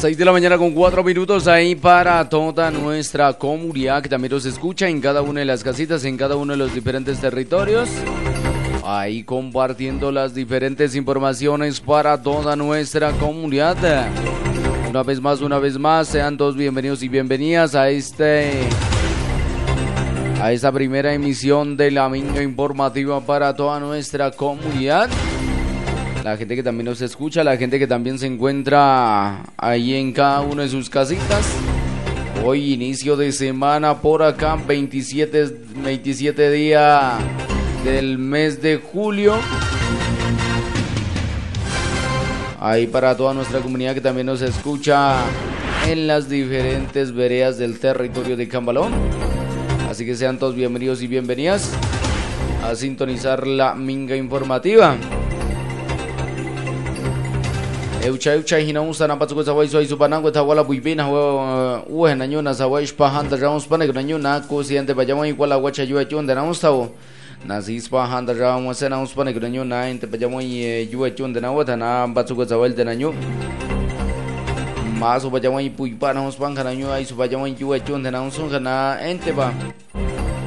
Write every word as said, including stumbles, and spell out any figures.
seis de la mañana con cuatro minutos ahí para toda nuestra comunidad que también nos escucha en cada una de las casitas, en cada uno de los diferentes territorios. Ahí compartiendo las diferentes informaciones para toda nuestra comunidad. Una vez más, una vez más, sean todos bienvenidos y bienvenidas a este... a esta primera emisión de la Minga Informativa para toda nuestra comunidad. La gente que también nos escucha, la gente que también se encuentra ahí en cada una de sus casitas. Hoy inicio de semana por acá, veintisiete, veintisiete día del mes de julio. Ahí para toda nuestra comunidad que también nos escucha en las diferentes veredas del territorio de Cambalón. Así que sean todos bienvenidos y bienvenidas a sintonizar la Minga Informativa. Eucha eucha hina usana patsuko sawai soy supanango tawala buibina u henanyuna sawai spahanda ramos pane gnanyuna ko siente pajama igual agua chayua chunda ramos tawo nasi spahanda ramos sena us pane gnanyuna inte pajama yua chunda nawata na patsuko sawal denanyu maso pajama puipa ramos pan kananyu ai su pajama yua chunda ramos kana ente ba